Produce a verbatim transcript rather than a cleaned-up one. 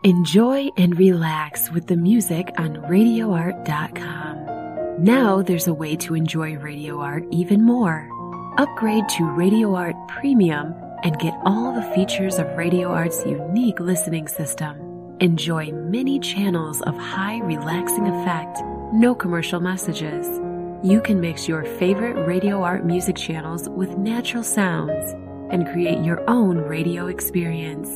Enjoy and relax with the music on radio art dot com. Now there's a way to enjoy Radio Art even more. Upgrade to Radio Art Premium and get all the features of Radio Art's unique listening system. Enjoy many channels of high relaxing effect, no commercial messages. You can mix your favorite Radio Art music channels with natural sounds and create your own radio experience.